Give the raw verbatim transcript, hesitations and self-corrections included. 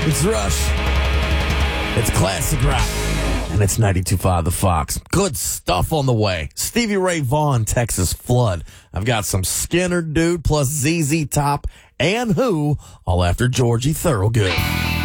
It's Rush. It's classic rock. And it's ninety-two point five The Fox. Good stuff on the way. Stevie Ray Vaughan, Texas Flood. I've got some Skinner Dude plus Z Z Top and Who, all after Georgie Thorogood.